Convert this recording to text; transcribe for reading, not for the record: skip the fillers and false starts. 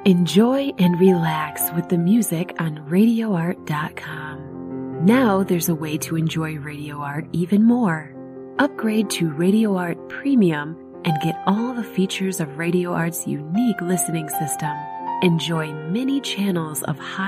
Enjoy and relax with the music on RadioArt.com. Now there's a way to enjoy Radio Art even more. Upgrade to Radio Art Premium and get all the features of Radio Art's unique listening system. Enjoy many channels of high